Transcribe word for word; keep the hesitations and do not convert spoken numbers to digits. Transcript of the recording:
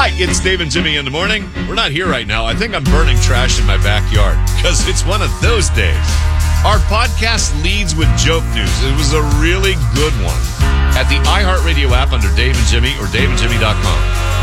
Hi, it's Dave and Jimmy in the morning. We're not here right now. I think I'm burning trash in my backyard because it's one of those days. Our podcast leads with joke news. It was a really good one. At the iHeartRadio app under Dave and Jimmy or dave and jimmy dot com.